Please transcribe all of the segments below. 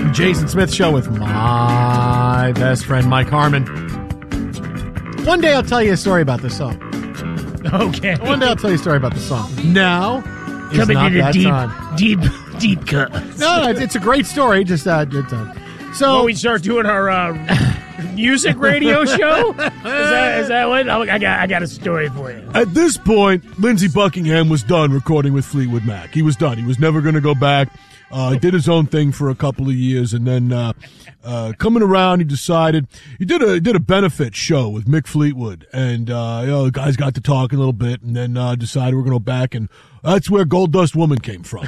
Jason Smith Show with my best friend, Mike Harmon. One day I'll tell you a story about this song. Okay. One day I'll tell you a story about the song. Now is Coming not in that a time. deep cut. No, it's a great story. Just good time. So When we start doing our music radio show, is that what? I got a story for you. At this point, Lindsey Buckingham was done recording with Fleetwood Mac. He was done. He was never going to go back. He did his own thing for a couple of years, and then coming around, he decided he did a benefit show with Mick Fleetwood, and the guys got to talking a little bit, and then decided we're going to go back, and that's where Gold Dust Woman came from.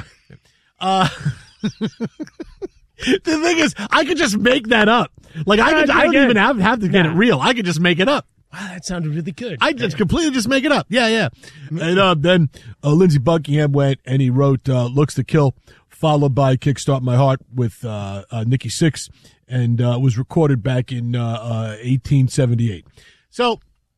the thing is, I could just make that up. Like I don't even have to get it real. I could just make it up. Wow, that sounded really good. I just completely just make it up. Yeah. And then Lindsey Buckingham went and he wrote "Looks to Kill," followed by "Kickstart My Heart" with Nikki Sixx, and was recorded back in 1878. So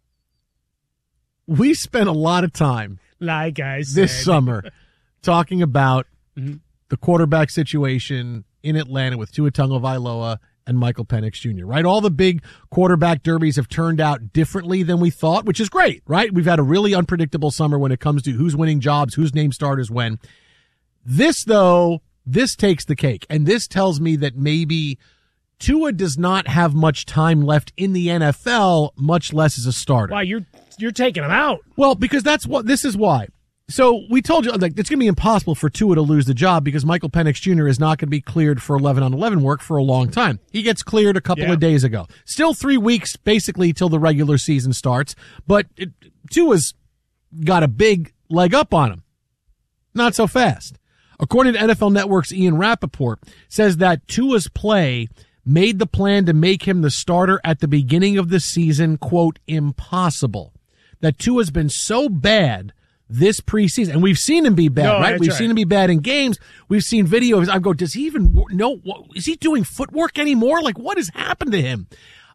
we spent a lot of time, like I said, this summer talking about the quarterback situation in Atlanta with Tua Tagovailoa and Michael Penix Jr., right? All the big quarterback derbies have turned out differently than we thought, which is great, right? We've had a really unpredictable summer when it comes to who's winning jobs, who's named starters when. This, though, this takes the cake, and this tells me that maybe Tua does not have much time left in the NFL, much less as a starter. Wow, you're taking him out. Well, because this is why. So we told you, like, it's going to be impossible for Tua to lose the job because Michael Penix Jr. is not going to be cleared for 11-on-11 work for a long time. He gets cleared a couple of days ago. Still 3 weeks, basically, till the regular season starts. But Tua's got a big leg up on him. Not so fast. According to NFL Network's Ian Rappaport, says that Tua's play made the plan to make him the starter at the beginning of the season, quote, impossible. That Tua's been so bad this preseason, and we've seen him be bad, right? We've seen him be bad in games. We've seen videos. I go, does he even know? Is he doing footwork anymore? Like, what has happened to him?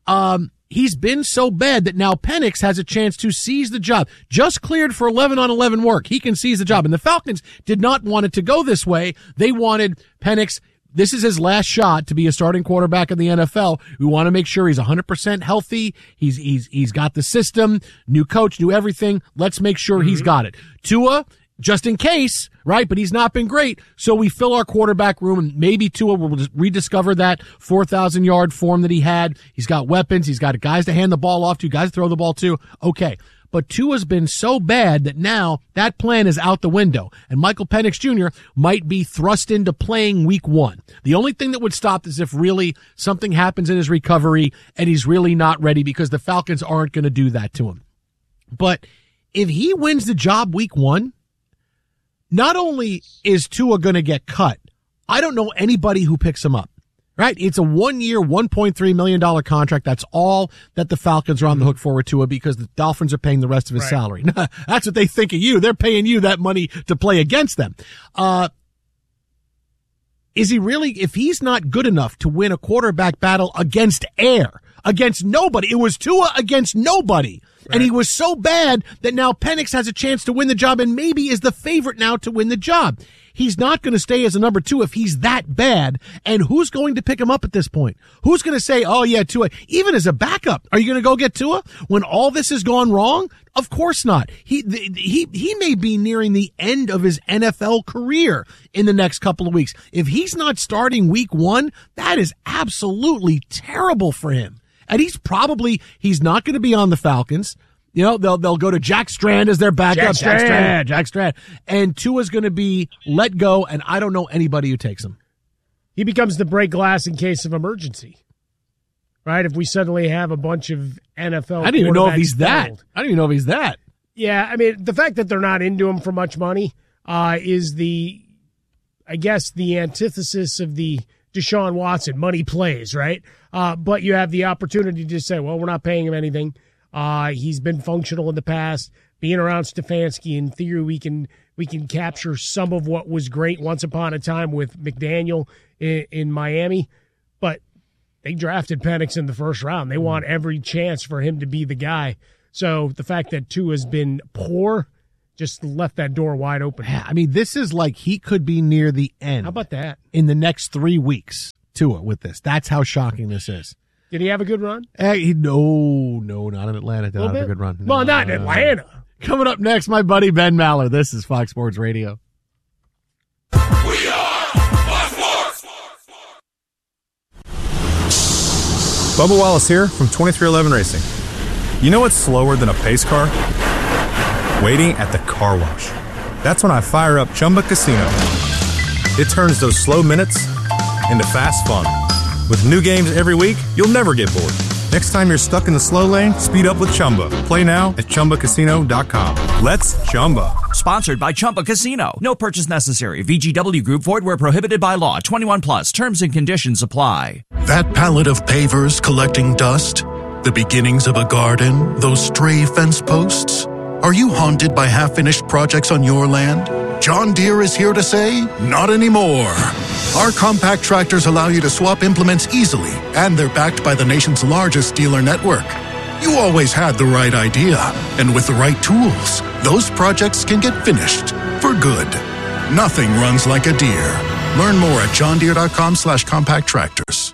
He's been so bad that now Penix has a chance to seize the job. Just cleared for 11-on-11 work. He can seize the job. And the Falcons did not want it to go this way. They wanted Penix. This is his last shot to be a starting quarterback in the NFL. We want to make sure he's 100% healthy. He's got the system, new coach, new everything. Let's make sure he's got it. Tua, just in case, right? But he's not been great. So we fill our quarterback room, and maybe Tua will just rediscover that 4,000-yard form that he had. He's got weapons. He's got guys to hand the ball off to, guys to throw the ball to. Okay. But Tua's been so bad that now that plan is out the window, and Michael Penix Jr. might be thrust into playing week 1. The only thing that would stop is if really something happens in his recovery and he's really not ready, because the Falcons aren't going to do that to him. But if he wins the job week 1, not only is Tua going to get cut, I don't know anybody who picks him up. Right? It's a 1-year, $1.3 million contract. That's all that the Falcons are on the hook for with Tua, because the Dolphins are paying the rest of his salary. That's what they think of you. They're paying you that money to play against them. Is he really, if he's not good enough to win a quarterback battle against air, against nobody, it was Tua against nobody. Right. And he was so bad that now Penix has a chance to win the job and maybe is the favorite now to win the job. He's not going to stay as a number 2 if he's that bad. And who's going to pick him up at this point? Who's going to say, oh yeah, Tua, even as a backup, are you going to go get Tua when all this has gone wrong? Of course not. He may be nearing the end of his NFL career in the next couple of weeks. If he's not starting week 1, that is absolutely terrible for him. And he's not going to be on the Falcons. You know, they'll go to Jack Strand as their backup. Jack Strand. And Tua's going to be let go, and I don't know anybody who takes him. He becomes the break glass in case of emergency. Right? If we suddenly have a bunch of NFL I don't even know if he's that. I don't even know if he's that. Yeah, I mean, the fact that they're not into him for much money is the antithesis of the Deshaun Watson money plays, right? But you have the opportunity to say, well, we're not paying him anything. He's been functional in the past. Being around Stefanski, in theory, we can capture some of what was great once upon a time with McDaniel in Miami. But they drafted Penix in the first round. They want every chance for him to be the guy. So the fact that Tua has been poor just left that door wide open. Yeah, I mean, this is like he could be near the end. How about that? In the next 3 weeks. Tua with this. That's how shocking this is. Did he have a good run? No, not in Atlanta. Did not have a good run. Well, not in Atlanta. Coming up next, my buddy Ben Maller. This is Fox Sports Radio. We are Fox Sports. Bubba Wallace here from 2311 Racing. You know what's slower than a pace car? Waiting at the car wash. That's when I fire up Chumba Casino. It turns those slow minutes into fast fun. With new games every week, you'll never get bored. Next time you're stuck in the slow lane, speed up with Chumba. Play now at ChumbaCasino.com. Let's Chumba. Sponsored by Chumba Casino. No purchase necessary. VGW Group. Void where prohibited by law. 21 plus. Terms and conditions apply. That pallet of pavers collecting dust? The beginnings of a garden? Those stray fence posts? Are you haunted by half-finished projects on your land? John Deere is here to say, not anymore. Our compact tractors allow you to swap implements easily, and they're backed by the nation's largest dealer network. You always had the right idea, and with the right tools, those projects can get finished for good. Nothing runs like a Deere. Learn more at johndeere.com/compact tractors.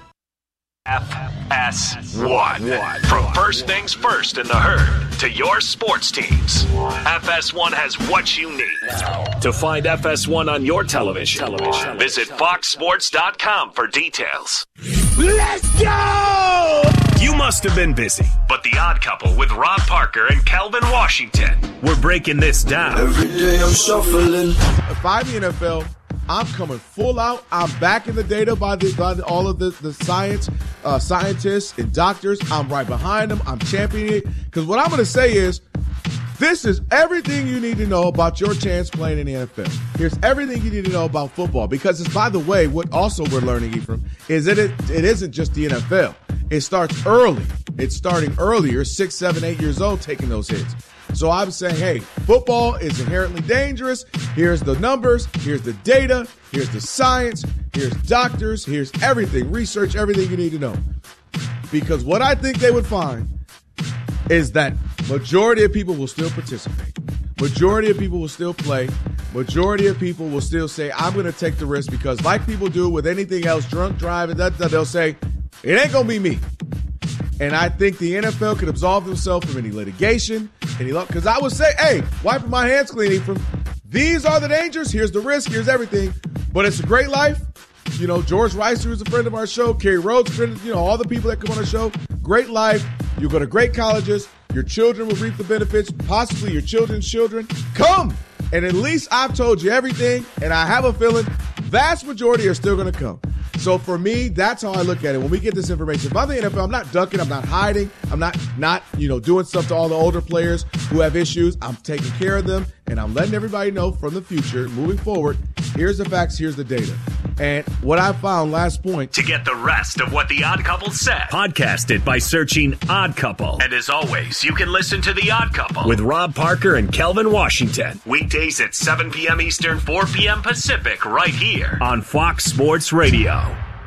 FS1. From first things first in the herd to your sports teams, FS1 has what you need. To find FS1 on your television, visit foxsports.com for details. Let's go! You must have been busy, but The Odd Couple with Rob Parker and Calvin Washington, we're breaking this down. Every day I'm shuffling. If I'm the NFL, I'm coming full out. I'm backing the data by all of the science, scientists and doctors. I'm right behind them. I'm championing it. Because what I'm going to say is, this is everything you need to know about your chance playing in the NFL. Here's everything you need to know about football. Because it's, by the way, what also we're learning, Ephraim, is that it isn't just the NFL. It starts early. It's starting earlier, 6, 7, 8 years old, taking those hits. So I'm saying, hey, football is inherently dangerous. Here's the numbers. Here's the data. Here's the science. Here's doctors. Here's everything. Research everything you need to know. Because what I think they would find is that majority of people will still participate. Majority of people will still play. Majority of people will still say, I'm going to take the risk because like people do with anything else, drunk driving, they'll say, it ain't going to be me. And I think the NFL could absolve themselves from any litigation, because I would say, hey, wiping my hands clean, Ephraim. These are the dangers. Here's the risk. Here's everything. But it's a great life. You know, George Rice, who's a friend of our show, Kerry Rhodes, friend, all the people that come on the show. Great life. You go to great colleges. Your children will reap the benefits, possibly your children's children. Come. And at least I've told you everything, and I have a feeling vast majority are still going to come. So for me, that's how I look at it. When we get this information, if I'm the NFL, I'm not ducking, I'm not hiding, I'm not doing stuff to all the older players who have issues. I'm taking care of them, and I'm letting everybody know from the future, moving forward, here's the facts, here's the data. And what I found, last point. To get the rest of what The Odd Couple said, podcast it by searching Odd Couple. And as always, you can listen to The Odd Couple with Rob Parker and Kelvin Washington. Weekdays at 7 p.m. Eastern, 4 p.m. Pacific, right here on Fox Sports Radio.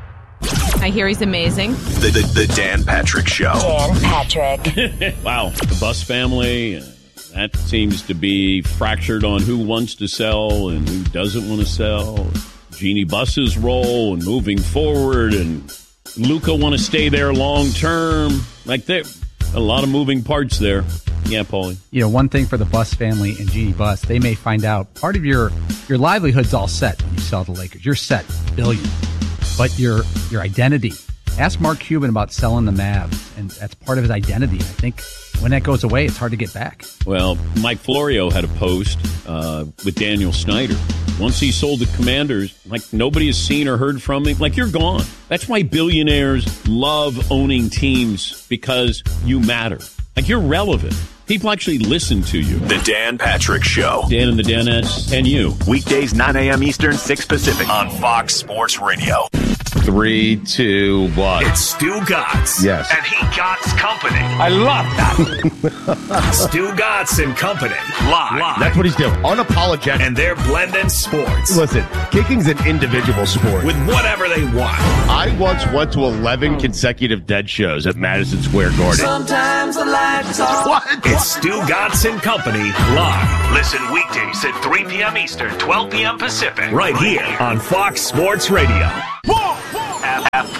I hear he's amazing. The Dan Patrick Show. Dan Patrick. Wow. The Buss family, that seems to be fractured on who wants to sell and who doesn't want to sell. Jeannie Buss's role and moving forward, and Luka want to stay there long term. Like, there a lot of moving parts there. Yeah, Paulie. You know, one thing for the Buss family and Jeannie Buss, they may find out part of your livelihood's all set when you sell the Lakers. You're set, billion. But your identity. Ask Mark Cuban about selling the Mavs, and that's part of his identity. I think when that goes away, it's hard to get back. Well, Mike Florio had a post with Daniel Snyder. Once he sold the Commanders, like, nobody has seen or heard from him. Like, you're gone. That's why billionaires love owning teams, because you matter. Like, you're relevant. People actually listen to you. The Dan Patrick Show. Dan and the Danettes and you. Weekdays, 9 a.m. Eastern, 6 Pacific on Fox Sports Radio. 3, 2, 1. It's Stu Gatz. Yes. And he Gatz Company. I love that. Stu Gatz and Company. Live. That's what he's doing. Unapologetic. And they're blending sports. Listen, kicking's an individual sport. With whatever they want. I once went to 11 consecutive dead shows at Madison Square Garden. Sometimes I like to talk. What? It's Stu Gatz and Company live. Listen weekdays at 3 p.m. Eastern, 12 p.m. Pacific. Right here on Fox Sports Radio.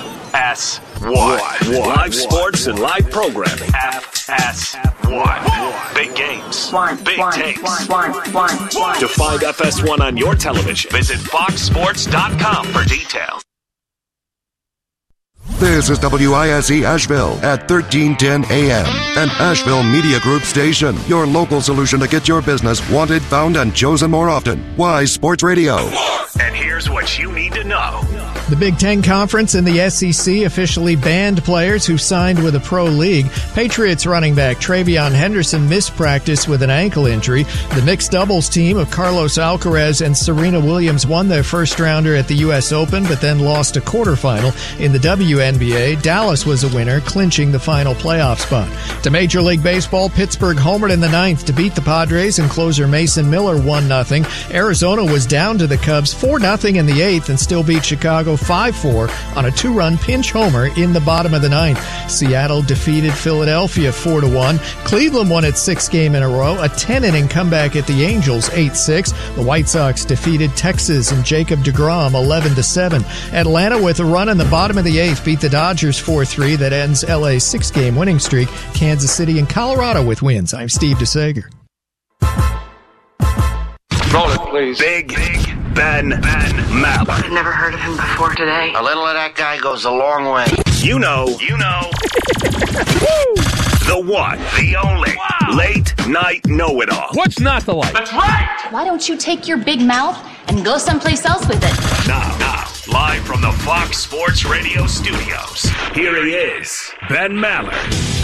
FS1. Live sports and live programming. FS1. Big games. Big takes. To find FS1 on your television, visit foxsports.com for details. This is WISE Asheville at 1310 AM, an Asheville Media Group station. Your local solution to get your business wanted, found, and chosen more often. Wise Sports Radio. And here's what you need to know. The Big Ten Conference and the SEC officially banned players who signed with a pro league. Patriots running back TreVeyon Henderson missed practice with an ankle injury. The mixed doubles team of Carlos Alcaraz and Serena Williams won their first rounder at the U.S. Open, but then lost a quarterfinal in the WNBA. Dallas was a winner, clinching the final playoff spot. To Major League Baseball, Pittsburgh homered in the ninth to beat the Padres, and closer Mason Miller 1-0. Arizona was down to the Cubs 4-0 in the eighth and still beat Chicago 5-4 on a 2-run pinch homer in the bottom of the ninth. Seattle defeated Philadelphia 4-1. Cleveland won its sixth game in a row, a 10-inning comeback at the Angels 8-6. The White Sox defeated Texas and Jacob deGrom 11-7. Atlanta, with a run in the bottom of the eighth, beat the Dodgers 4-3. That ends LA's six-game winning streak. Kansas City and Colorado with wins. I'm Steve DeSager. Roll it, please. Big Ben Maller. I've never heard of him before today. A little of that guy goes a long way. You know. The one, the only, late night know-it-all. What's not to like? That's right! Why don't you take your big mouth and go someplace else with it? Now, live from the Fox Sports Radio studios, here he is, Ben Maller.